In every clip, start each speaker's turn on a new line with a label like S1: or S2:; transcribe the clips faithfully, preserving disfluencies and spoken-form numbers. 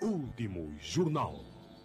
S1: Último Jornal.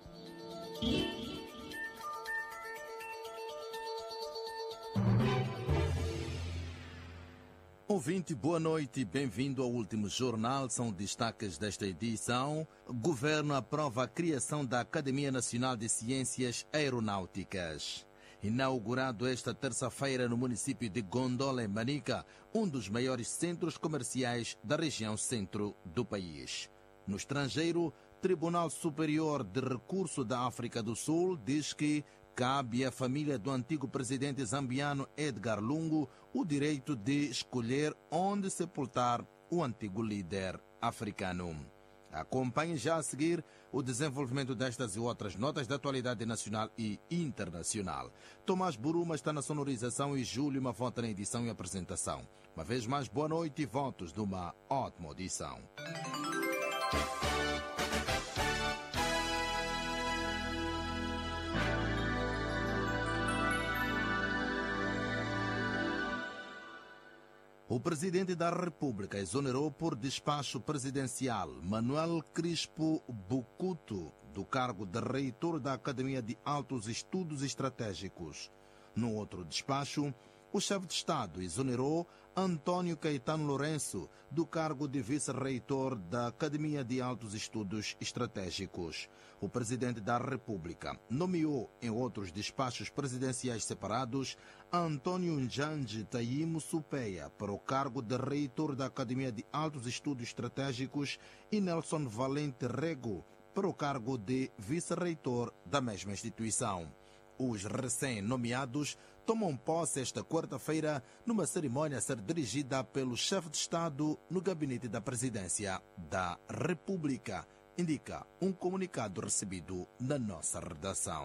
S2: Ouvinte, boa noite e bem-vindo ao Último Jornal. São destaques desta edição. Governo aprova a criação da Academia Nacional de Ciências Aeronáuticas. Inaugurado esta terça-feira no município de Gondola, em Manica, um dos maiores centros comerciais da região centro do país. No estrangeiro, Tribunal Superior de Recurso da África do Sul diz que cabe à família do antigo presidente zambiano Edgar Lungu o direito de escolher onde sepultar o antigo líder africano. Acompanhe já a seguir o desenvolvimento destas e outras notas da atualidade nacional e internacional. Tomás Buruma está na sonorização e Júlio Mavota na edição e apresentação. Uma vez mais, boa noite e votos de uma ótima audição. O presidente da República exonerou por despacho presidencial Manuel Crispo Bucuto do cargo de reitor da Academia de Altos Estudos Estratégicos. No outro despacho, o chefe de Estado exonerou Antônio Caetano Lourenço do cargo de vice-reitor da Academia de Altos Estudos Estratégicos. O presidente da República nomeou, em outros despachos presidenciais separados, Antônio Njanji Taimo Supeia para o cargo de reitor da Academia de Altos Estudos Estratégicos e Nelson Valente Rego para o cargo de vice-reitor da mesma instituição. Os recém-nomeados tomam posse esta quarta-feira numa cerimônia a ser dirigida pelo chefe de Estado no gabinete da Presidência da República, indica um comunicado recebido na nossa redação.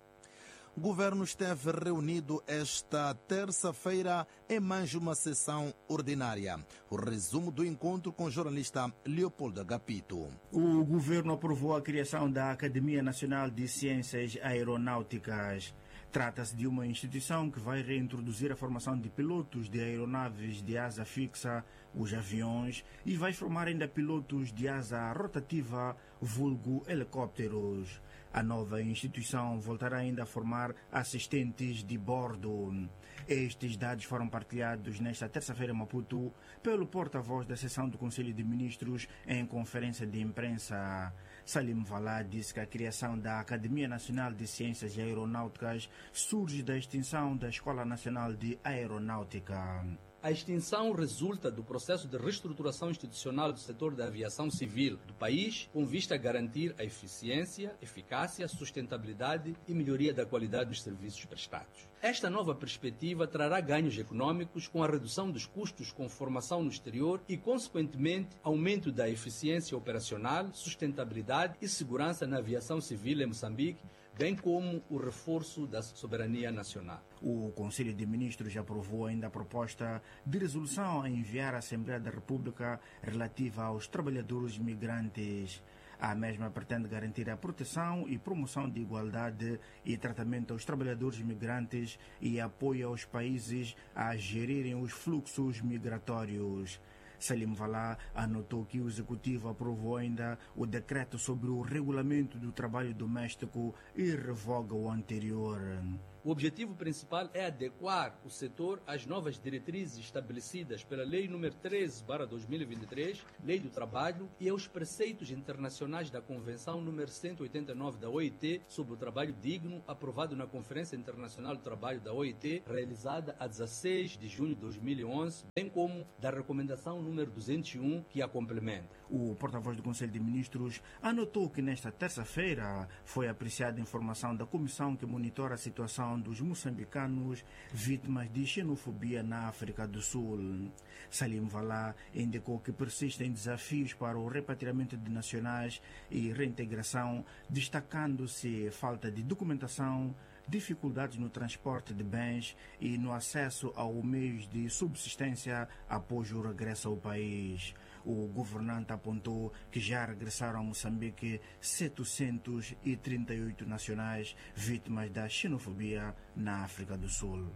S2: O governo esteve reunido esta terça-feira em mais uma sessão ordinária. O resumo do encontro com o jornalista Leopoldo Agapito.
S3: O governo aprovou a criação da Academia Nacional de Ciências Aeronáuticas. Trata-se de uma instituição que vai reintroduzir a formação de pilotos de aeronaves de asa fixa, os aviões, e vai formar ainda pilotos de asa rotativa, vulgo helicópteros. A nova instituição voltará ainda a formar assistentes de bordo. Estes dados foram partilhados nesta terça-feira em Maputo pelo porta-voz da seção do Conselho de Ministros em conferência de imprensa. Salim Valá disse que a criação da Academia Nacional de Ciências Aeronáuticas surge da extinção da Escola Nacional de Aeronáutica.
S4: A extinção resulta do processo de reestruturação institucional do setor da aviação civil do país, com vista a garantir a eficiência, eficácia, sustentabilidade e melhoria da qualidade dos serviços prestados. Esta nova perspectiva trará ganhos econômicos com a redução dos custos com formação no exterior e, consequentemente, aumento da eficiência operacional, sustentabilidade e segurança na aviação civil em Moçambique, bem como o reforço da soberania nacional.
S3: O Conselho de Ministros aprovou ainda a proposta de resolução a enviar à Assembleia da República relativa aos trabalhadores migrantes. A mesma pretende garantir a proteção e promoção de igualdade e tratamento aos trabalhadores migrantes e apoio aos países a gerirem os fluxos migratórios. Salim Valá anotou que o Executivo aprovou ainda o decreto sobre o regulamento do trabalho doméstico e revoga o anterior.
S4: O objetivo principal é adequar o setor às novas diretrizes estabelecidas pela Lei número treze barra dois mil e vinte e três, Lei do Trabalho, e aos preceitos internacionais da Convenção número cento e oitenta e nove da O I T sobre o trabalho digno, aprovado na Conferência Internacional do Trabalho da O I T, realizada a dezesseis de junho de dois mil e onze, bem como da Recomendação número duzentos e um, que a complementa.
S3: O porta-voz do Conselho de Ministros anotou que nesta terça-feira foi apreciada a informação da comissão que monitora a situação dos moçambicanos vítimas de xenofobia na África do Sul. Salim Valá indicou que persistem desafios para o repatriamento de nacionais e reintegração, destacando-se falta de documentação, dificuldades no transporte de bens e no acesso a meios de subsistência após o regresso ao país. O governante apontou que já regressaram a Moçambique setecentos e trinta e oito nacionais vítimas da xenofobia na África do Sul.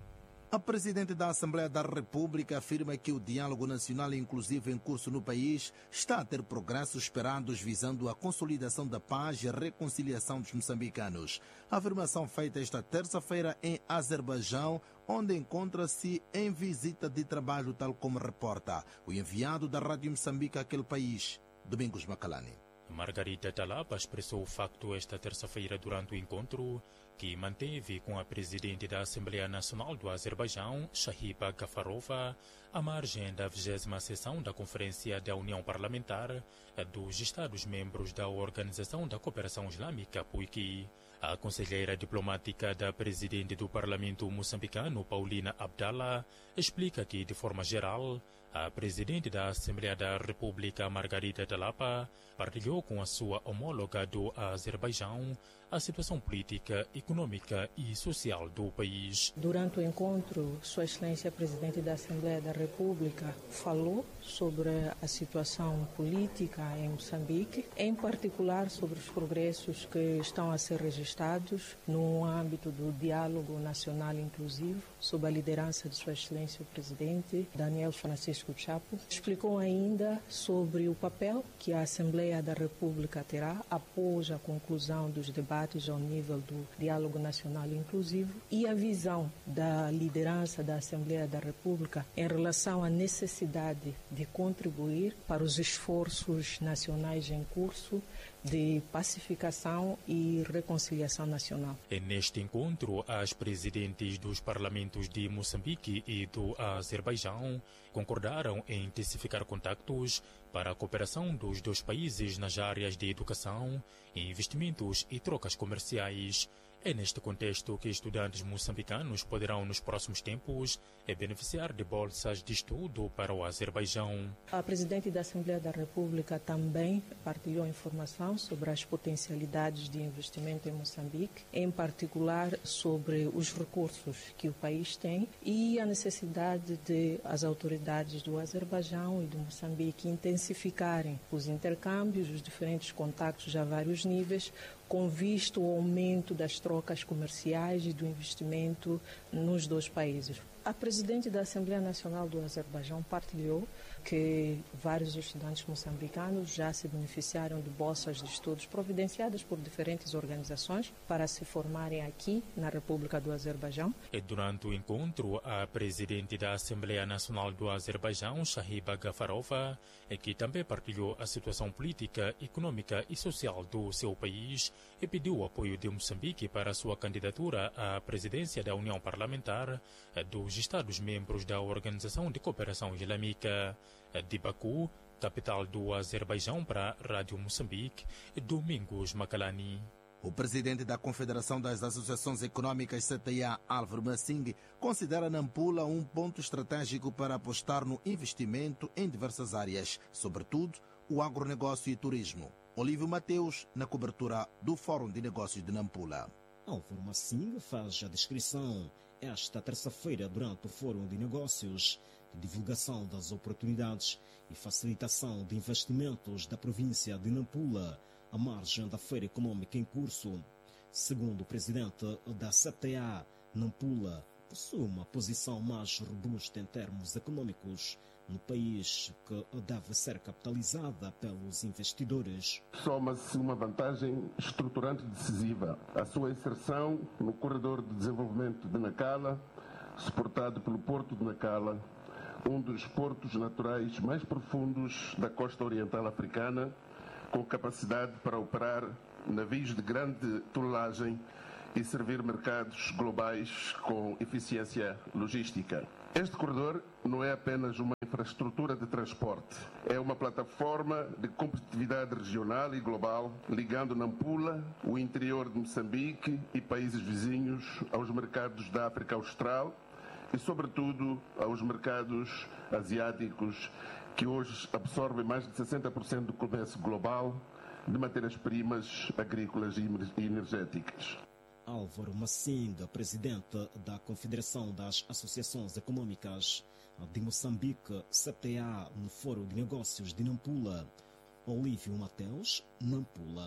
S2: A Presidente da Assembleia da República afirma que o diálogo nacional inclusivo em curso no país está a ter progressos esperados visando a consolidação da paz e a reconciliação dos moçambicanos. A afirmação feita esta terça-feira em Azerbaijão, onde encontra-se em visita de trabalho, tal como reporta o enviado da Rádio Moçambique àquele país, Domingos Macalani.
S1: Margarida Talapa expressou o facto esta terça-feira durante o encontro que manteve com a presidente da Assembleia Nacional do Azerbaijão, Shahiba Gafarova, à margem da vigésima sessão da Conferência da União Parlamentar dos Estados-membros da Organização da Cooperação Islâmica, P U I C. A conselheira diplomática da presidente do Parlamento moçambicano, Paulina Abdallah, explica que, de forma geral, a presidente da Assembleia da República, Margarida Talapa, partilhou com a sua homóloga do Azerbaijão a situação política, econômica e social do país.
S5: Durante o encontro, Sua Excelência Presidente da Assembleia da República falou sobre a situação política em Moçambique, em particular sobre os progressos que estão a ser registrados no âmbito do diálogo nacional inclusivo, sob a liderança de Sua Excelência o Presidente Daniel Francisco Chapo. Explicou ainda sobre o papel que a Assembleia da República terá após a conclusão dos debates ao nível do diálogo nacional inclusivo e a visão da liderança da Assembleia da República em relação à necessidade de contribuir para os esforços nacionais em curso de pacificação e reconciliação nacional.
S1: E neste encontro, as presidentes dos parlamentos de Moçambique e do Azerbaijão concordaram em intensificar contactos para a cooperação dos dois países nas áreas de educação, investimentos e trocas comerciais. É neste contexto que estudantes moçambicanos poderão, nos próximos tempos, beneficiar de bolsas de estudo para o Azerbaijão.
S5: A Presidente da Assembleia da República também partilhou informação sobre as potencialidades de investimento em Moçambique, em particular sobre os recursos que o país tem e a necessidade de as autoridades do Azerbaijão e do Moçambique intensificarem os intercâmbios, os diferentes contactos a vários níveis, com visto ao aumento das trocas comerciais e do investimento nos dois países. A presidente da Assembleia Nacional do Azerbaijão partilhou que vários estudantes moçambicanos já se beneficiaram de bolsas de estudos providenciadas por diferentes organizações para se formarem aqui na República do Azerbaijão.
S1: E durante o encontro, a presidente da Assembleia Nacional do Azerbaijão, Shahiba Gafarova, que também partilhou a situação política, econômica e social do seu país e pediu o apoio de Moçambique para a sua candidatura à presidência da União Parlamentar dos Estados-membros da Organização de Cooperação Islâmica. De Baku, capital do Azerbaijão, para a Rádio Moçambique, Domingos Macalani.
S2: O presidente da Confederação das Associações Econômicas, C T A, Álvaro Massing, considera Nampula um ponto estratégico para apostar no investimento em diversas áreas, sobretudo o agronegócio e turismo. Olívio Mateus, na cobertura do Fórum de Negócios de Nampula.
S6: Álvaro Massing faz a descrição esta terça-feira durante o Fórum de Negócios de divulgação das oportunidades e facilitação de investimentos da província de Nampula, à margem da Feira Econômica em curso. Segundo o presidente da C T A, Nampula possui uma posição mais robusta em termos econômicos no país, que deve ser capitalizada pelos investidores.
S7: Soma-se uma vantagem estruturante decisiva: a sua inserção no corredor de desenvolvimento de Nacala, suportado pelo Porto de Nacala, um dos portos naturais mais profundos da costa oriental africana, com capacidade para operar navios de grande tonelagem e servir mercados globais com eficiência logística. Este corredor não é apenas uma infraestrutura de transporte, é uma plataforma de competitividade regional e global, ligando Nampula, o interior de Moçambique e países vizinhos aos mercados da África Austral e, sobretudo, aos mercados asiáticos, que hoje absorvem mais de sessenta por cento do comércio global de matérias-primas agrícolas e energéticas.
S6: Álvaro Massing, presidente da Confederação das Associações Econômicas de Moçambique, C T A, no Fórum de Negócios de Nampula. Olívio Mateus, Nampula.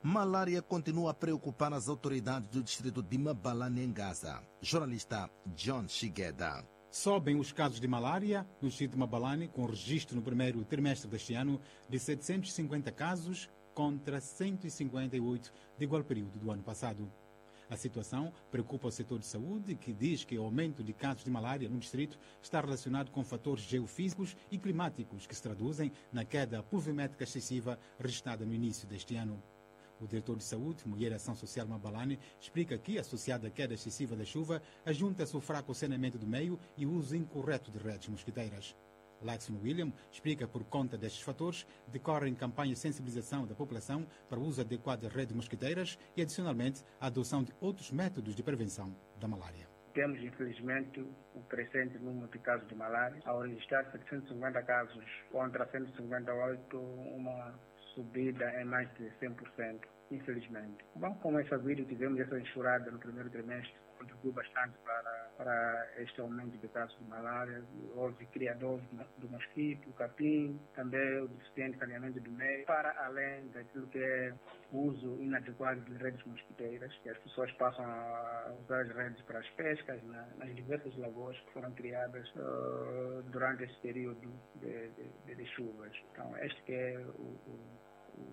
S2: Malária continua a preocupar as autoridades do distrito de Mabalane, em Gaza. Jornalista John Shigeda.
S8: Sobem os casos de malária no distrito de Mabalane, com registro no primeiro trimestre deste ano de setecentos e cinquenta casos contra cento e cinquenta e oito de igual período do ano passado. A situação preocupa o setor de saúde, que diz que o aumento de casos de malária no distrito está relacionado com fatores geofísicos e climáticos que se traduzem na queda pluviométrica excessiva registrada no início deste ano. O diretor de saúde, Mulher e Ação Social Mabalane, explica que, associada à queda excessiva da chuva, ajunta-se o fraco saneamento do meio e o uso incorreto de redes mosquiteiras. Laxon William explica que, por conta destes fatores, decorrem campanhas de sensibilização da população para o uso adequado de redes mosquiteiras e, adicionalmente, a adoção de outros métodos de prevenção da malária.
S9: Temos, infelizmente, um crescente número de casos de malária. Ao registrar setecentos e cinquenta casos contra cento e cinquenta e oito, uma subida em mais de cem por cento, infelizmente. Bom, como é sabido, tivemos essa enxurrada no primeiro trimestre, contribuiu bastante para, para este aumento de casos de malária. Houve criadores do mosquito, o capim, também o deficiente saneamento do meio, para além daquilo que é o uso inadequado de redes mosquiteiras, que as pessoas passam a usar as redes para as pescas na, nas diversas lagoas que foram criadas uh, durante esse período de, de, de chuvas. Então, este que é o, o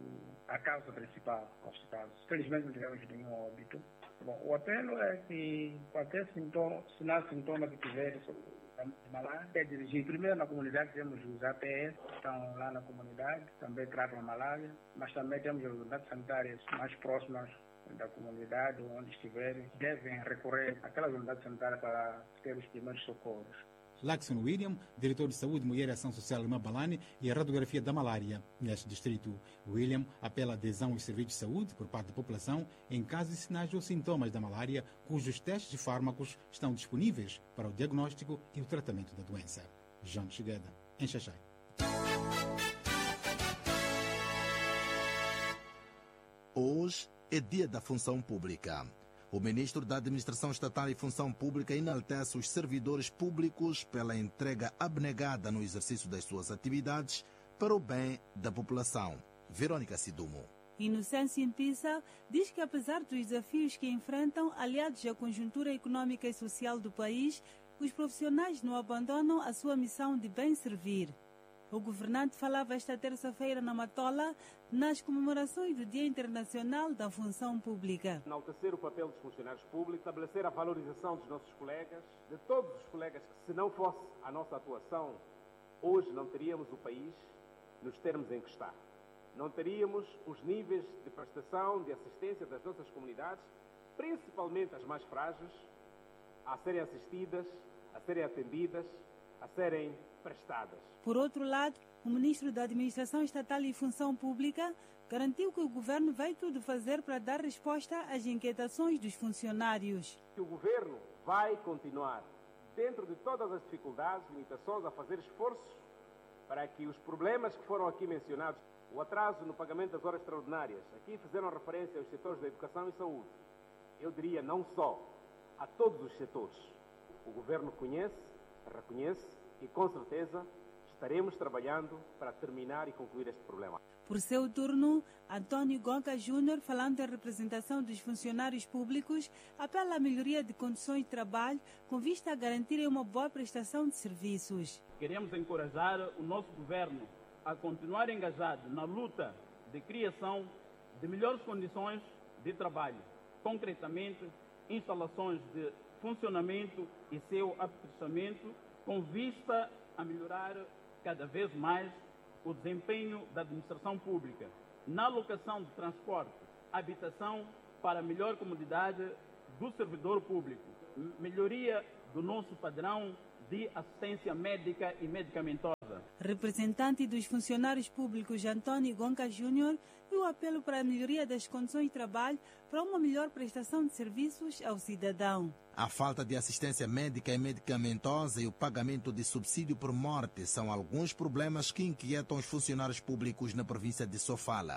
S9: a causa principal neste caso. Felizmente não tivemos nenhum óbito. Bom, o apelo é que qualquer sintoma, sinal sintoma que tiver de malária, é dirigir primeiro na comunidade. Temos os A P S que estão lá na comunidade, também tratam a malária, mas também temos as unidades sanitárias mais próximas da comunidade, onde estiverem, devem recorrer àquelas unidades sanitárias para ter os primeiros socorros.
S8: Laxon William, diretor de Saúde, Mulher e Ação Social em Mabalane, e a radiografia da malária neste distrito. William apela à adesão aos serviços de saúde por parte da população em caso de sinais ou sintomas da malária, cujos testes de fármacos estão disponíveis para o diagnóstico e o tratamento da doença. João Chigueda, em Xaxai.
S2: Hoje é dia da função pública. O ministro da Administração Estatal e Função Pública enaltece os servidores públicos pela entrega abnegada no exercício das suas atividades para o bem da população. Verônica Sidumo.
S10: Inocêncio Mpisa diz que, apesar dos desafios que enfrentam, aliados à conjuntura econômica e social do país, os profissionais não abandonam a sua missão de bem servir. O governante falava esta terça-feira na Matola, nas comemorações do Dia Internacional da Função Pública.
S11: Enaltecer o papel dos funcionários públicos, estabelecer a valorização dos nossos colegas, de todos os colegas, que se não fosse a nossa atuação, hoje não teríamos o país nos termos em que está. Não teríamos os níveis de prestação, de assistência das nossas comunidades, principalmente as mais frágeis, a serem assistidas, a serem atendidas, a serem prestadas.
S10: Por outro lado, o ministro da Administração Estatal e Função Pública garantiu que o governo vai tudo fazer para dar resposta às inquietações dos funcionários.
S11: Que o governo vai continuar, dentro de todas as dificuldades, limitações, a fazer esforços para que os problemas que foram aqui mencionados, o atraso no pagamento das horas extraordinárias, aqui fizeram referência aos setores da educação e saúde. Eu diria não só a todos os setores. O governo conhece, reconhece e, com certeza, estaremos trabalhando para terminar e concluir este problema.
S10: Por seu turno, Antônio Gonca Júnior, falando em representação dos funcionários públicos, apela à melhoria de condições de trabalho com vista a garantirem uma boa prestação de serviços.
S12: Queremos encorajar o nosso governo a continuar engajado na luta de criação de melhores condições de trabalho, concretamente instalações de funcionamento e seu aperfeiçoamento, com vista a melhorar cada vez mais o desempenho da administração pública na alocação de transporte, habitação para melhor comodidade do servidor público, melhoria do nosso padrão de assistência médica e medicamentosa.
S10: Representante dos funcionários públicos Antônio Gonca Júnior e o apelo para a melhoria das condições de trabalho para uma melhor prestação de serviços ao cidadão.
S2: A falta de assistência médica e medicamentosa e o pagamento de subsídio por morte são alguns problemas que inquietam os funcionários públicos na província de Sofala.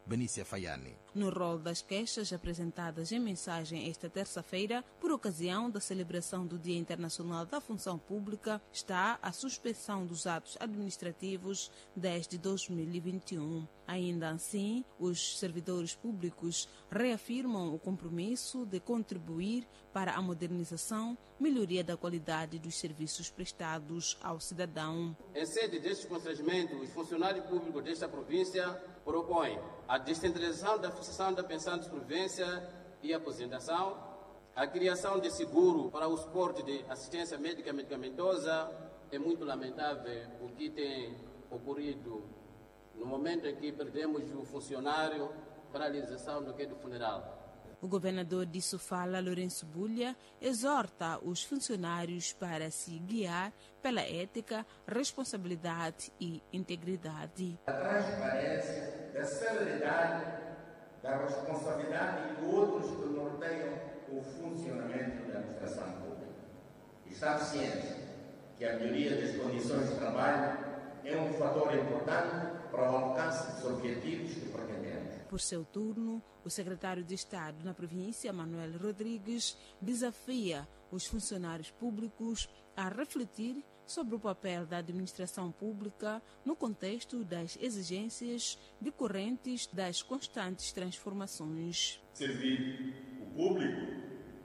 S2: Benícia Faiani.
S13: No rol das queixas apresentadas em mensagem esta terça-feira, por ocasião da celebração do Dia Internacional da Função Pública, está a suspensão dos atos administrativos desde dois mil e vinte e um. Ainda assim, os servidores públicos reafirmam o compromisso de contribuir para a modernização, melhoria da qualidade dos serviços prestados ao cidadão.
S14: Em sede deste constrangimento, os funcionários públicos desta província propõem a descentralização da fixação da pensão de sobrevivência e aposentação, a criação de seguro para o suporte de assistência médica medicamentosa. É muito lamentável o que tem ocorrido no momento em que perdemos o funcionário para a realização do que é do funeral.
S13: O governador de Sofala, Lourenço Bulha, exorta os funcionários para se guiar pela ética, responsabilidade e integridade.
S15: A transparência, da celeridade, da responsabilidade e outros que norteiam o funcionamento da administração pública. Está ciente que a melhoria das condições de trabalho é um fator importante para o alcance dos objetivos que pretendemos.
S13: Por seu turno, o secretário de Estado na província, Manuel Rodrigues, desafia os funcionários públicos a refletir sobre o papel da administração pública no contexto das exigências decorrentes das constantes transformações.
S16: Servir o público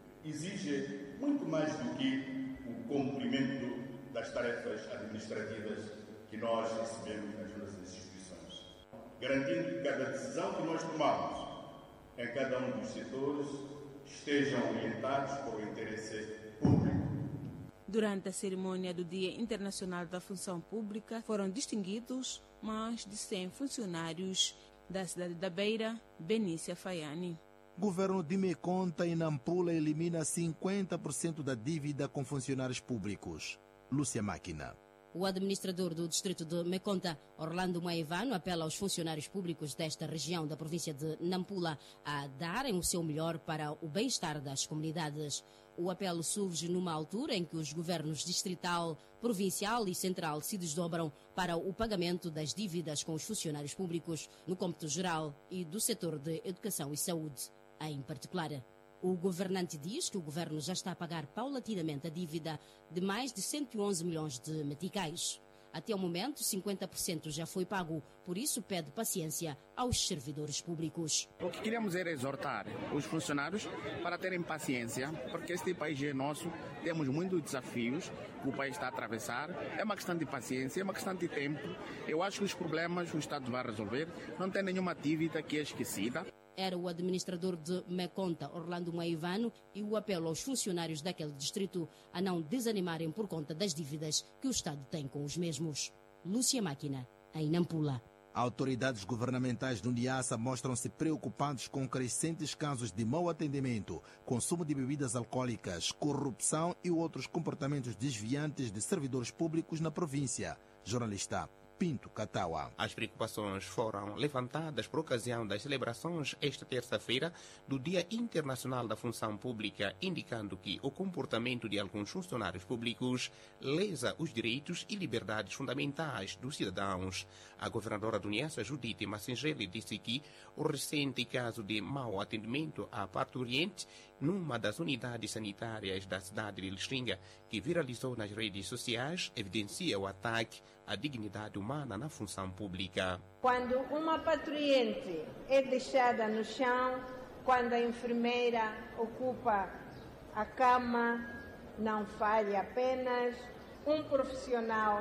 S16: exige muito mais do que o cumprimento das tarefas administrativas que nós recebemos nas nossas instituições, garantindo que cada decisão que nós tomamos em cada um dos setores estejam orientados para o interesse público.
S13: Durante a cerimônia do Dia Internacional da Função Pública, foram distinguidos mais de cem funcionários da cidade da Beira, Benícia Faiani.
S2: Governo de Meconta e Nampula elimina cinquenta por cento da dívida com funcionários públicos. Lúcia Máquina.
S17: O administrador do distrito de Meconta, Orlando Maivano, apela aos funcionários públicos desta região da província de Nampula a darem o seu melhor para o bem-estar das comunidades. O apelo surge numa altura em que os governos distrital, provincial e central se desdobram para o pagamento das dívidas com os funcionários públicos no cômputo geral e do setor de educação e saúde, em particular. O governante diz que o governo já está a pagar paulatinamente a dívida de mais de cento e onze milhões de meticais. Até o momento, cinquenta por cento já foi pago, por isso pede paciência aos servidores públicos.
S18: O que queremos é exortar os funcionários para terem paciência, porque este país é nosso, temos muitos desafios que o país está a atravessar, é uma questão de paciência, é uma questão de tempo. Eu acho que os problemas o Estado vai resolver, não tem nenhuma dívida que é esquecida.
S17: Era o administrador de Meconta, Orlando Maivano, e o apelo aos funcionários daquele distrito a não desanimarem por conta das dívidas que o Estado tem com os mesmos. Lúcia Máquina, em Nampula.
S2: Autoridades governamentais do Niassa mostram-se preocupados com crescentes casos de mau atendimento, consumo de bebidas alcoólicas, corrupção e outros comportamentos desviantes de servidores públicos na província. Jornalista Pinto Cataua.
S19: As preocupações foram levantadas por ocasião das celebrações esta terça-feira do Dia Internacional da Função Pública, indicando que o comportamento de alguns funcionários públicos lesa os direitos e liberdades fundamentais dos cidadãos. A governadora do Niassa, Judite Massingeli, disse que o recente caso de mau atendimento à parturiente numa das unidades sanitárias da cidade de Lixinga, que viralizou nas redes sociais, evidencia o ataque à dignidade humana na função pública.
S20: Quando uma parturiente é deixada no chão, quando a enfermeira ocupa a cama, não falha apenas um profissional,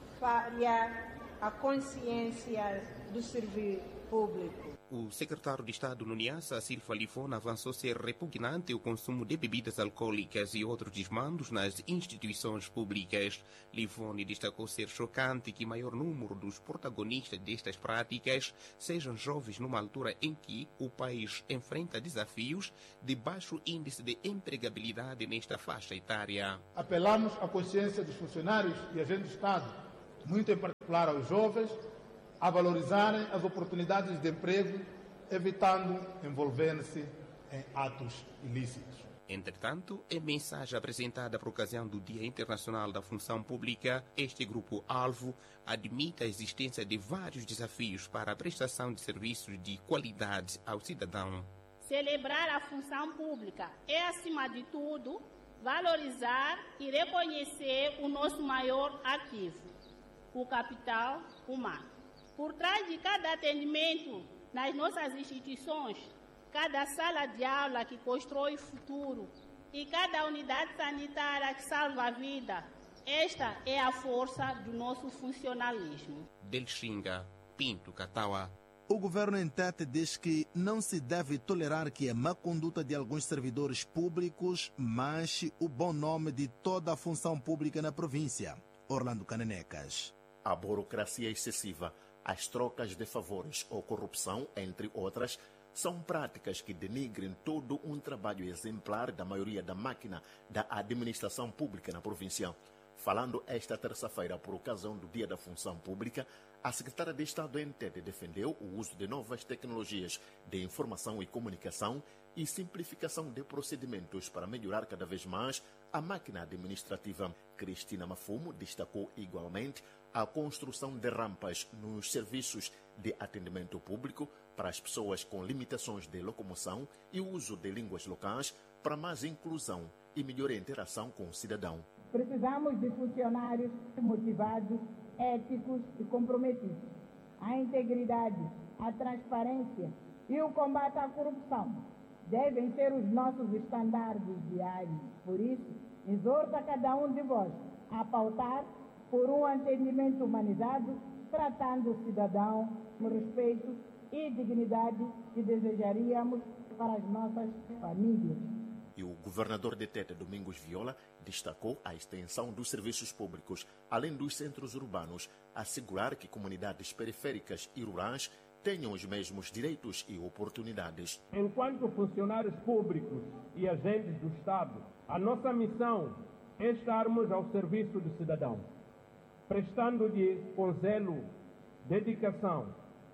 S20: falha a consciência do serviço público.
S19: O secretário de Estado no Niassa, Silva Lifona, avançou ser repugnante o consumo de bebidas alcoólicas e outros desmandos nas instituições públicas. Lifone destacou ser chocante que o maior número dos protagonistas destas práticas sejam jovens numa altura em que o país enfrenta desafios de baixo índice de empregabilidade nesta faixa etária.
S21: Apelamos à consciência dos funcionários e agentes do Estado, muito em particular aos jovens, a valorizarem as oportunidades de emprego, evitando envolver-se em atos ilícitos.
S19: Entretanto, em mensagem apresentada por ocasião do Dia Internacional da Função Pública, este grupo-alvo admite a existência de vários desafios para a prestação de serviços de qualidade ao cidadão.
S4: Celebrar a função pública é, acima de tudo, valorizar e reconhecer o nosso maior ativo, o capital humano. Por trás de cada atendimento nas nossas instituições, cada sala de aula que constrói futuro e cada unidade sanitária que salva a vida, esta é a força do nosso funcionalismo.
S19: Delxinga, Pinto, Cataua.
S2: O governo em Tete diz que não se deve tolerar que a má conduta de alguns servidores públicos manche o bom nome de toda a função pública na província. Orlando Cananecas.
S22: A burocracia excessiva, as trocas de favores ou corrupção, entre outras, são práticas que denigrem todo um trabalho exemplar da maioria da máquina da administração pública na província. Falando esta terça-feira por ocasião do Dia da Função Pública, a secretária de Estado em Tete defendeu o uso de novas tecnologias de informação e comunicação e simplificação de procedimentos para melhorar cada vez mais a máquina administrativa. Cristina Mafumo destacou igualmente a construção de rampas nos serviços de atendimento público para as pessoas com limitações de locomoção e o uso de línguas locais para mais inclusão e melhor interação com o cidadão.
S23: Precisamos de funcionários motivados, éticos e comprometidos. A integridade, a transparência e o combate à corrupção devem ser os nossos estandardes diários. Por isso, exorto a cada um de vós a pautar por um atendimento humanizado, tratando o cidadão com respeito e dignidade que desejaríamos para as nossas famílias.
S22: E o governador de Tete, Domingos Viola, destacou a extensão dos serviços públicos, além dos centros urbanos, assegurar que comunidades periféricas e rurais tenham os mesmos direitos e oportunidades.
S11: Enquanto funcionários públicos e agentes do Estado, a nossa missão é estarmos ao serviço do cidadão, prestando-lhe com zelo, dedicação,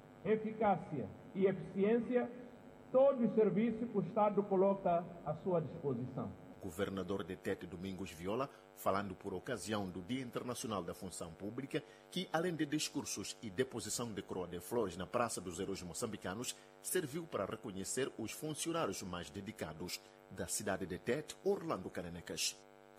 S11: eficácia e eficiência todos os serviços que o Estado coloca à sua disposição.
S22: Governador de Tete, Domingos Viola, falando por ocasião do Dia Internacional da Função Pública, que além de discursos e deposição de coroa de flores na Praça dos Heróis Moçambicanos, serviu para reconhecer os funcionários mais dedicados. Da cidade de Tete, Orlando Cananecas.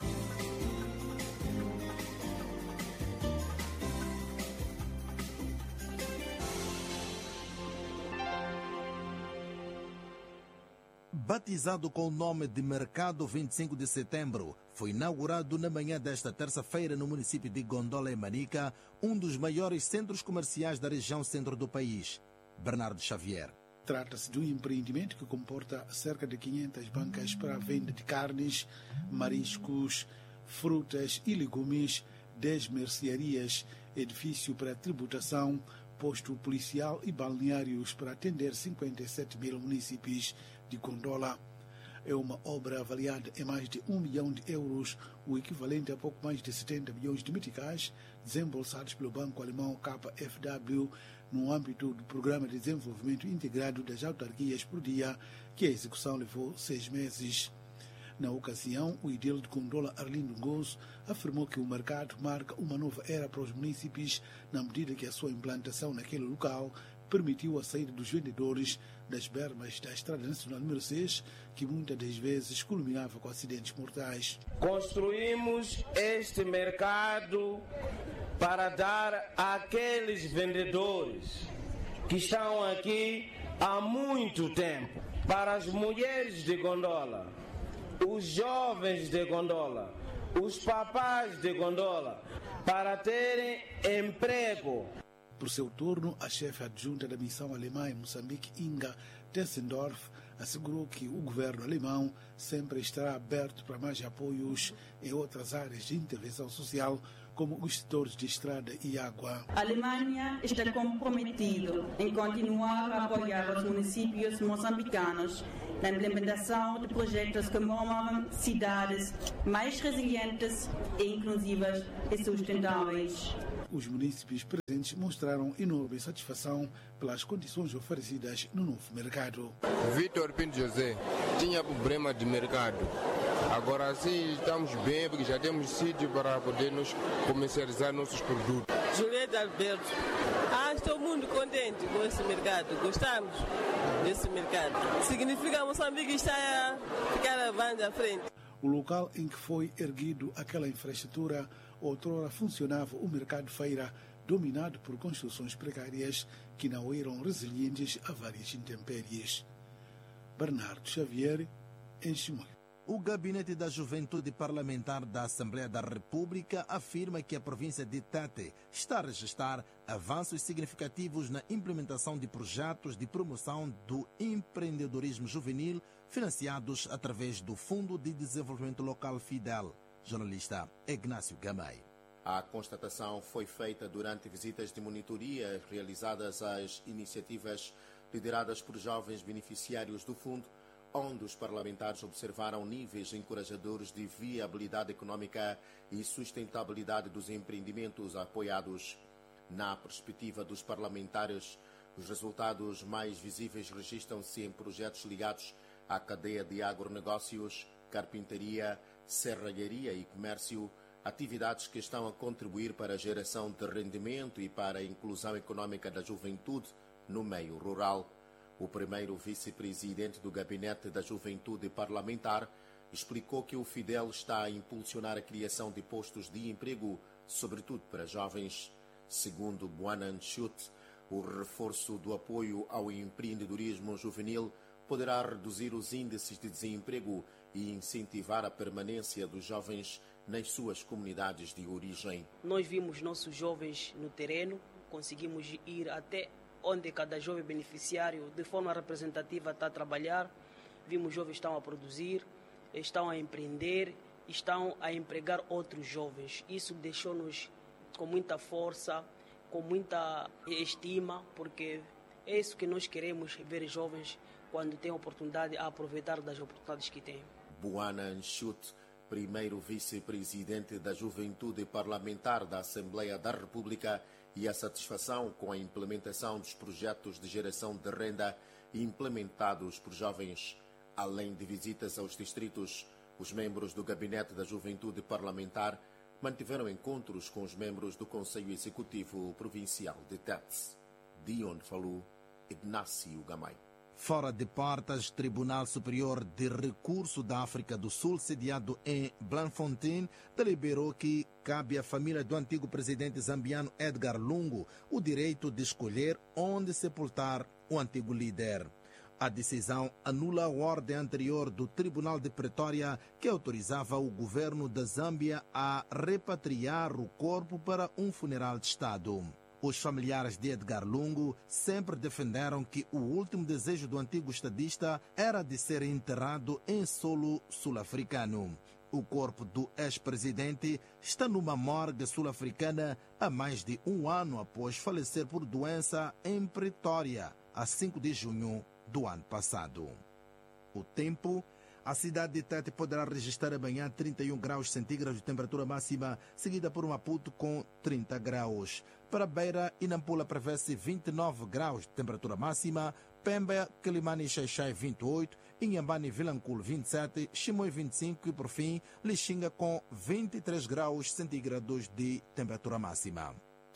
S2: Batizado com o nome de Mercado vinte e cinco de Setembro, foi inaugurado na manhã desta terça-feira no município de Gondola e Manica, um dos maiores centros comerciais da região centro do país. Bernardo Xavier.
S24: Trata-se de um empreendimento que comporta cerca de quinhentas bancas para a venda de carnes, mariscos, frutas e legumes, dez mercearias, edifício para tributação, posto policial e balneários para atender cinquenta e sete mil munícipes de Gondola. É uma obra avaliada em mais de um milhão de euros, o equivalente a pouco mais de setenta milhões de meticais, desembolsados pelo banco alemão K F W no âmbito do Programa de Desenvolvimento Integrado das Autarquias por Dia, que a execução levou seis meses. Na ocasião, o edil de Gondola, Arlindo Gozo, afirmou que o mercado marca uma nova era para os munícipes, na medida que a sua implantação naquele local permitiu a saída dos vendedores das bermas da Estrada Nacional número seis, que muitas das vezes culminava com acidentes mortais.
S25: Construímos este mercado para dar àqueles vendedores que estão aqui há muito tempo, para as mulheres de Gondola, os jovens de Gondola, os papás de Gondola, para terem emprego.
S24: Por seu turno, a chefe adjunta da missão alemã em Moçambique, Inga Tessendorf, assegurou que o governo alemão sempre estará aberto para mais apoios em outras áreas de intervenção social, como os setores de estrada e água.
S26: A Alemanha está comprometida em continuar a apoiar os municípios moçambicanos na implementação de projetos que promovam cidades mais resilientes, inclusivas e sustentáveis.
S24: Os municípios presentes mostraram enorme satisfação pelas condições oferecidas no novo mercado.
S1: Vitor Pinto José tinha problema de mercado. Agora sim estamos bem porque já temos sítio para podermos comercializar nossos produtos.
S3: Julieta Alberto, ah, estou muito contente com esse mercado, gostamos desse mercado. Significa que Moçambique está a ficar avante à frente.
S24: O local em que foi erguido aquela infraestrutura, outrora funcionava o mercado feira, dominado por construções precárias que não eram resilientes a várias intempéries. Bernardo Xavier, em Chimoio.
S2: O Gabinete da Juventude Parlamentar da Assembleia da República afirma que a província de Tete está a registrar avanços significativos na implementação de projetos de promoção do empreendedorismo juvenil financiados através do Fundo de Desenvolvimento Local Fidel. Jornalista Ignácio Gamay.
S22: A constatação foi feita durante visitas de monitoria realizadas às iniciativas lideradas por jovens beneficiários do fundo, onde os parlamentares observaram níveis encorajadores de viabilidade econômica e sustentabilidade dos empreendimentos apoiados. Na perspectiva dos parlamentares, os resultados mais visíveis registram-se em projetos ligados à cadeia de agronegócios, carpintaria, serralharia e comércio, atividades que estão a contribuir para a geração de rendimento e para a inclusão econômica da juventude no meio rural. O primeiro vice-presidente do Gabinete da Juventude Parlamentar explicou que o Fidel está a impulsionar a criação de postos de emprego, sobretudo para jovens. Segundo Buanan Chute, o reforço do apoio ao empreendedorismo juvenil poderá reduzir os índices de desemprego e incentivar a permanência dos jovens nas suas comunidades de origem.
S5: Nós vimos nossos jovens no terreno, conseguimos ir até onde cada jovem beneficiário de forma representativa está a trabalhar. Vimos jovens que estão a produzir, estão a empreender, estão a empregar outros jovens. Isso deixou-nos com muita força, com muita estima, porque é isso que nós queremos ver jovens quando têm oportunidade a aproveitar das oportunidades que têm.
S22: Buanan Chute, primeiro vice-presidente da Juventude Parlamentar da Assembleia da República, e a satisfação com a implementação dos projetos de geração de renda implementados por jovens. Além de visitas aos distritos, os membros do Gabinete da Juventude Parlamentar mantiveram encontros com os membros do Conselho Executivo Provincial de Tete. De onde falou Ignácio Gamay.
S2: Fora de portas, Tribunal Superior de Recurso da África do Sul, sediado em Bloemfontein, deliberou que cabe à família do antigo presidente zambiano Edgar Lungu o direito de escolher onde sepultar o antigo líder. A decisão anula a ordem anterior do Tribunal de Pretória que autorizava o governo da Zâmbia a repatriar o corpo para um funeral de Estado. Os familiares de Edgar Lungu sempre defenderam que o último desejo do antigo estadista era de ser enterrado em solo sul-africano. O corpo do ex-presidente está numa morgue sul-africana há mais de um ano após falecer por doença em Pretória, a cinco de junho do ano passado. O tempo. A cidade de Tete poderá registrar amanhã trinta e um graus centígrados de temperatura máxima, seguida por Maputo com trinta graus. Para Beira e Nampula prevê-se vinte e nove graus de temperatura máxima, Pemba, Quelimane e Xaixai vinte e oito, Inhambane e Vilanculo vinte e sete, Chimoio vinte e cinco e, por fim, Lixinga com vinte e três graus centígrados de temperatura máxima.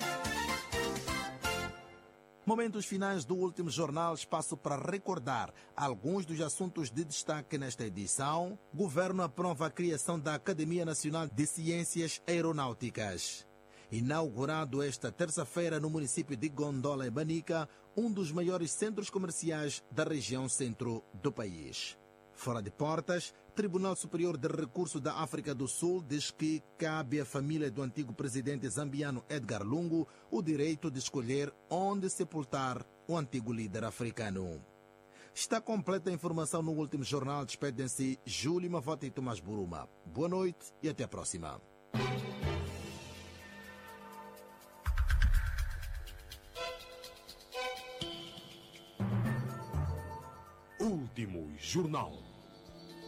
S2: Momentos finais do último jornal, espaço para recordar alguns dos assuntos de destaque nesta edição. Governo aprova a criação da Academia Nacional de Ciências Aeronáuticas. Inaugurado esta terça-feira no município de Gondola e Manica, um dos maiores centros comerciais da região centro do país. Fora de portas, Tribunal Superior de Recurso da África do Sul diz que cabe à família do antigo presidente zambiano Edgar Lungu o direito de escolher onde sepultar o antigo líder africano. Está completa a informação no último jornal. Despedem-se Júlio Mavota e Tomás Buruma. Boa noite e até a próxima.
S6: Último jornal.